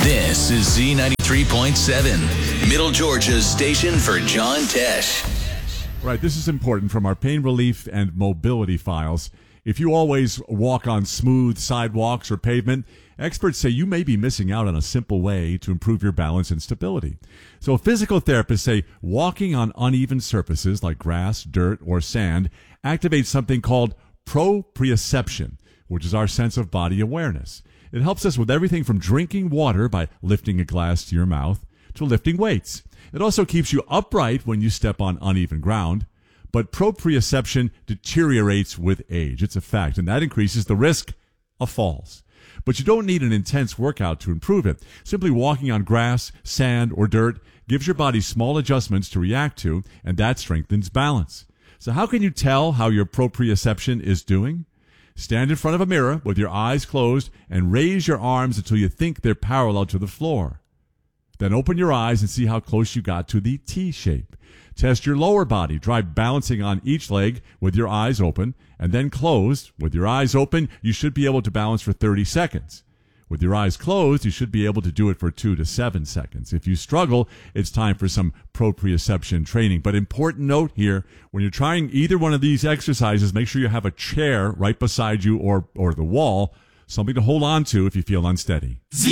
This is Z93.7, Middle Georgia's station for John Tesh. Right, this is important from our pain relief and mobility files. If you always walk on smooth sidewalks or pavement, experts say you may be missing out on a simple way to improve your balance and stability. So physical therapists say walking on uneven surfaces like grass, dirt, or sand activates something called proprioception, which is our sense of body awareness. It helps us with everything from drinking water by lifting a glass to your mouth to lifting weights. It also keeps you upright when you step on uneven ground. But proprioception deteriorates with age. It's a fact, and that increases the risk of falls. But you don't need an intense workout to improve it. Simply walking on grass, sand, or dirt gives your body small adjustments to react to, and that strengthens balance. So how can you tell how your proprioception is doing? Stand in front of a mirror with your eyes closed and raise your arms until you think they're parallel to the floor. Then open your eyes and see how close you got to the T shape. Test your lower body. Try balancing on each leg with your eyes open and then closed. With your eyes open, you should be able to balance for 30 seconds. With your eyes closed, you should be able to do it for 2 to 7 seconds. If you struggle, it's time for some proprioception training. But important note here, when you're trying either one of these exercises, make sure you have a chair right beside you or the wall, something to hold on to if you feel unsteady.